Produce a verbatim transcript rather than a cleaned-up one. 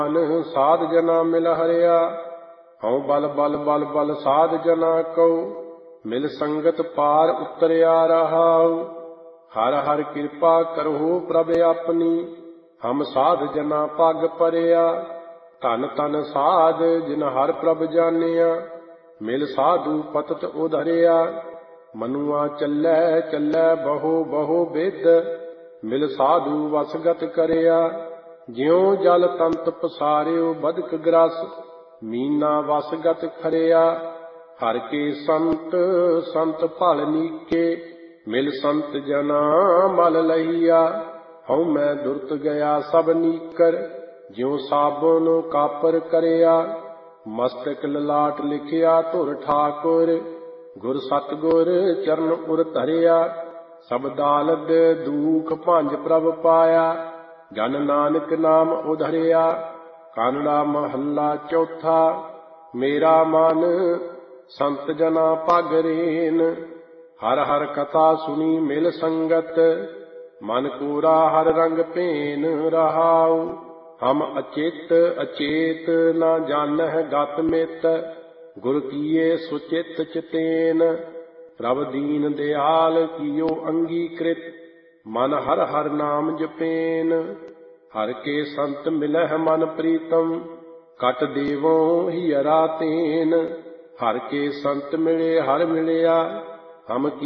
ਸਾਧ ਜਨਾ ਮਿਲ ਹਰਿਆ। ਹਉ ਬਲ ਬਲ ਬਲ ਬਲ ਸਾਧ ਜਨਾ ਕਉ, ਮਿਲ ਸੰਗਤ ਪਾਰ ਉਤਰਿਆ ਰਹਾਉ। ਹਰ ਹਰ ਕਿਰਪਾ ਕਰਹੁ ਪ੍ਰਭ ਆਪਣੀ, ਹਮ ਸਾਧ ਜਨਾ ਪਗ ਪਰਿਆ। ਧਨ ਧਨ ਸਾਧ ਜਿਨ ਹਰ ਪ੍ਰਭ ਜਾਣਿਆ, ਮਿਲ ਸਾਧੂ ਪਤਤ ਉਧਰਿਆ। ਮਨੁਆ ਚੱਲੈ ਚੱਲੈ ਬਹੁ ਬਹੁ ਬਿਦ, ਮਿਲ ਸਾਧੂ ਵਸਗਤ ਕਰਿਆ। ਜਿਉ ਜਲ ਤੰਤ ਪਸਾਰਿਓ ਬਦਕ ਗ੍ਰਸ, ਮੀਨਾ ਵਸਗਤ ਖਰਿਆ। ਹਰ ਕੇ ਸੰਤ ਸੰਤ ਭਲ ਨੀਕੇ, ਮਿਲ ਸੰਤ ਜਨਾ ਮਲ ਲਈਆ। ਹਉ ਮੈਂ ਦੁਰਤ ਗਿਆ ਸਭ ਨੀਕਰ, ਜਿਉ ਸਾਬਨ ਕਾਪਰ ਕਰਿਆ। ਮਸਤਕ ਲਲਾਟ ਲਿਖਿਆ ਧੁਰ ਠਾਕੁਰ, ਗੁਰ ਸਤਿਗੁਰ ਚਰਨ ਉਰ ਧਰਿਆ। ਸਭ ਦਾਲਦ ਦੂਖ ਭੰਜ ਪ੍ਰਭ ਪਾਇਆ, ਜਨ ਨਾਨਕ ਨਾਮ ਉਧਰਿਆ। ਕਾਨੜਾ ਮਹੱਲਾ ਚੌਥਾ। ਮੇਰਾ ਮਨ ਸੰਤ ਜਨਾ ਪਗ ਰੇਨ, ਹਰ ਹਰ ਕਥਾ ਸੁਣੀ ਮਿਲ ਸੰਗਤ। ਮਨ ਕੋਰਾ ਹਰ ਰੰਗ ਭੇਨ ਰਹਾਉ, ਹਮ ਅਚੇਤ ਅਚੇਤ ਨਾ ਜਾਣਹਿ ਗਤ ਮਿਤ। ਗੁਰ ਕੀਏ ਸੁਚਿਤ ਚਿਤੇਨ, ਪ੍ਰਭ ਦੀਨ ਦਿਆਲ ਕੀਓ ਅੰਗੀਕ੍ਰਿਤ। ਮਨ ਹਰ ਹਰ ਨਾਮ ਜਪੇਨ, ਹਰ ਕੇ ਸੰਤ ਮਿਲਹਿ ਮਨ ਪ੍ਰੀਤਮ। ਕਟ ਦੇਵੋ ਹੀਰਾ ਤੇਨ, ਹਰ ਕੇ ਸੰਤ ਮਿਲੇ ਹਰ ਮਿਲਿਆ। ਹਮ